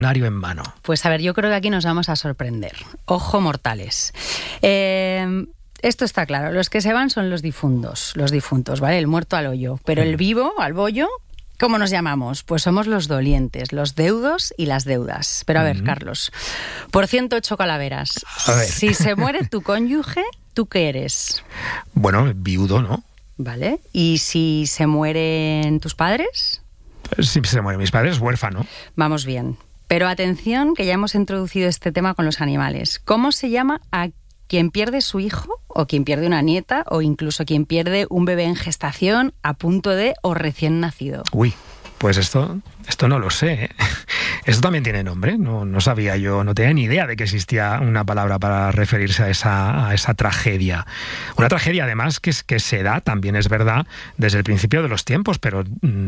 En mano. Pues a ver, yo creo que aquí nos vamos a sorprender. Ojo, mortales. Esto está claro. Los que se van son los difuntos, ¿vale? El muerto al hoyo. Pero el vivo, al bollo, ¿cómo nos llamamos? Pues somos los dolientes, los deudos y las deudas. Pero a ver, Carlos, por 108 calaveras, a ver. Si se muere tu cónyuge, ¿tú qué eres? Bueno, viudo, ¿no? Vale. ¿Y si se mueren tus padres? Si se mueren mis padres, huérfano. Vamos bien. Pero atención, que ya hemos introducido este tema con los animales. ¿Cómo se llama a quien pierde su hijo, o quien pierde una nieta, o incluso quien pierde un bebé en gestación, a punto de o recién nacido? Uy, pues esto no lo sé, ¿eh? Esto también tiene nombre. No sabía yo, no tenía ni idea de que existía una palabra para referirse a esa tragedia. Una tragedia, además, que se da, también es verdad, desde el principio de los tiempos, pero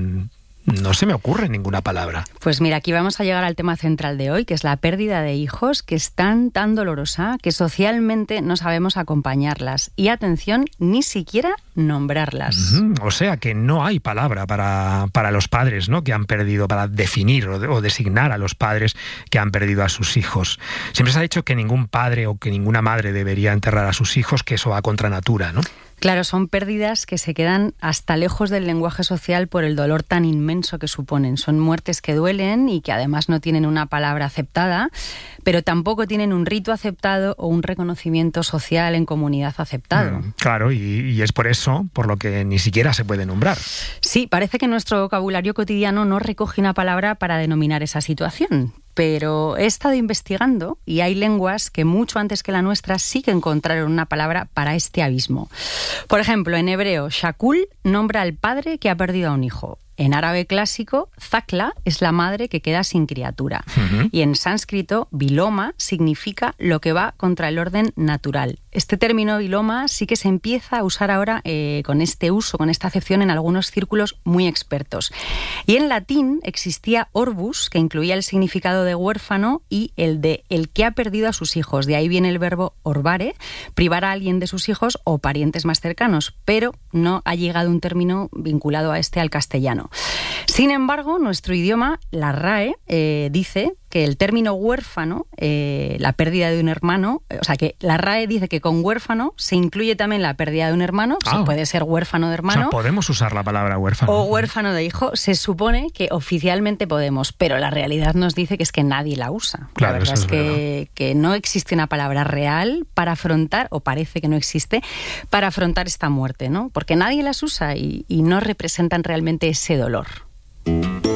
no se me ocurre ninguna palabra. Pues mira, aquí vamos a llegar al tema central de hoy, que es la pérdida de hijos, que es tan dolorosa que socialmente no sabemos acompañarlas. Y atención, ni siquiera nombrarlas. O sea, que no hay palabra para los padres, ¿no?, que han perdido, para definir o designar a los padres que han perdido a sus hijos. Siempre se ha dicho que ningún padre o que ninguna madre debería enterrar a sus hijos, que eso va contra natura, ¿no? Claro, son pérdidas que se quedan hasta lejos del lenguaje social por el dolor tan inmenso que suponen. Son muertes que duelen y que además no tienen una palabra aceptada, pero tampoco tienen un rito aceptado o un reconocimiento social en comunidad aceptado. Claro, y es por eso por lo que ni siquiera se puede nombrar. Sí, parece que nuestro vocabulario cotidiano no recoge una palabra para denominar esa situación. Pero he estado investigando y hay lenguas que mucho antes que la nuestra sí que encontraron una palabra para este abismo. Por ejemplo, en hebreo, shakul nombra al padre que ha perdido a un hijo. En árabe clásico, zakla es la madre que queda sin criatura. Y en sánscrito, viloma significa lo que va contra el orden natural. Este término viloma sí que se empieza a usar ahora con este uso, con esta acepción en algunos círculos muy expertos. Y en latín existía orbus, que incluía el significado de huérfano y el de el que ha perdido a sus hijos. De ahí viene el verbo orbare, privar a alguien de sus hijos o parientes más cercanos, pero no ha llegado un término vinculado a al castellano. Sin embargo, nuestro idioma, la RAE, dice que el término huérfano, la pérdida de un hermano, o sea, que la RAE dice que con huérfano se incluye también la pérdida de un hermano, puede ser huérfano de hermano. O sea, podemos usar la palabra huérfano. O huérfano de hijo, se supone que oficialmente podemos, pero la realidad nos dice que es que nadie la usa. Claro, la verdad eso es que no existe una palabra real para afrontar, o parece que no existe, para afrontar esta muerte, ¿no? Porque nadie las usa y no representan realmente ese dolor.